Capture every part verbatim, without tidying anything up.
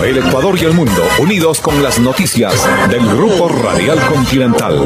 El Ecuador y el mundo, unidos con las noticias del Grupo Radial Continental.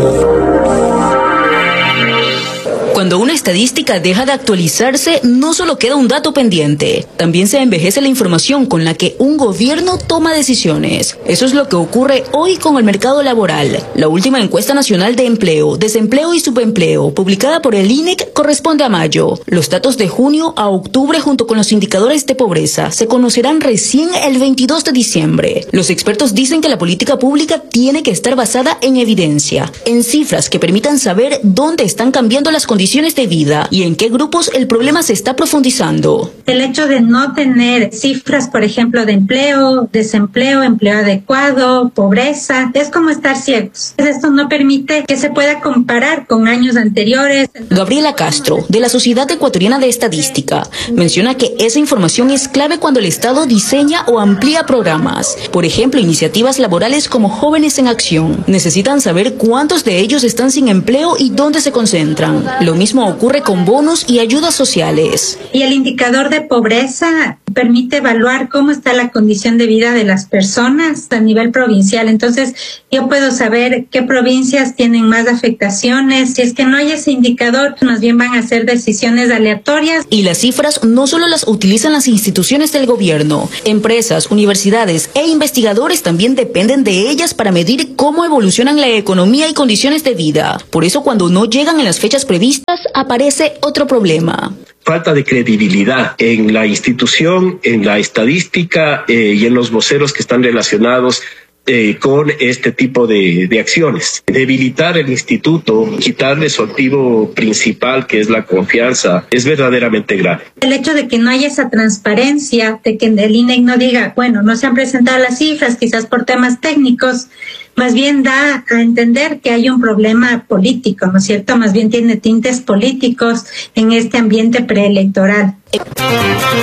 Cuando una estadística deja de actualizarse, no solo queda un dato pendiente, también se envejece la información con la que un gobierno toma decisiones. Eso es lo que ocurre hoy con el mercado laboral. La última encuesta nacional de empleo, desempleo y subempleo, publicada por el I N E C, corresponde a mayo. Los datos de junio a octubre, junto con los indicadores de pobreza, se conocerán recién el veintidós de diciembre. Los expertos dicen que la política pública tiene que estar basada en evidencia, en cifras que permitan saber dónde están cambiando las condiciones de vida y en qué grupos el problema se está profundizando. El hecho de no tener cifras, por ejemplo, de empleo, desempleo, empleo adecuado, pobreza, es como estar ciegos. Esto no permite que se pueda comparar con años anteriores. Gabriela Castro, de la Sociedad Ecuatoriana de Estadística, menciona que esa información es clave cuando el Estado diseña o amplía programas. Por ejemplo, iniciativas laborales como Jóvenes en Acción. Necesitan saber cuántos de ellos están sin empleo y dónde se concentran. Lo mismo ocurre con bonos y ayudas sociales. Y el indicador de pobreza permite evaluar cómo está la condición de vida de las personas a nivel provincial. Entonces, yo puedo saber qué provincias tienen más afectaciones. Si es que no hay ese indicador, más bien van a ser decisiones aleatorias. Y las cifras no solo las utilizan las instituciones del gobierno. Empresas, universidades e investigadores también dependen de ellas para medir cómo evolucionan la economía y condiciones de vida. Por eso, cuando no llegan en las fechas previstas, aparece otro problema. Falta de credibilidad en la institución, en la estadística eh, y en los voceros que están relacionados eh, con este tipo de, de acciones. Debilitar el instituto, quitarle su activo principal, que es la confianza, es verdaderamente grave. El hecho de que no haya esa transparencia, de que el I N E C no diga, bueno, no se han presentado las cifras, quizás por temas técnicos, más bien da a entender que hay un problema político, ¿no es cierto? Más bien tiene tintes políticos en este ambiente preelectoral.